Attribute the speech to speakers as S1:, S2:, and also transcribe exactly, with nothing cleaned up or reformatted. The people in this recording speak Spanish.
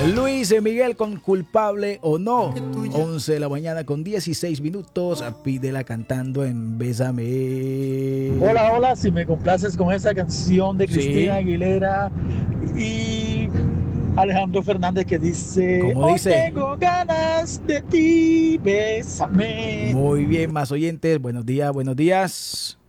S1: Luis Miguel con Culpable o No. once de la mañana con dieciséis minutos. Pídela cantando en Bésame.
S2: Hola, hola, si me complaces con esa canción de Cristina
S1: Sí.
S2: Aguilera y Alejandro Fernández que dice:
S1: ¿Cómo
S2: hoy
S1: dice?
S2: tengo ganas de ti, bésame.
S1: Muy bien, más oyentes. Buenos días, buenos días.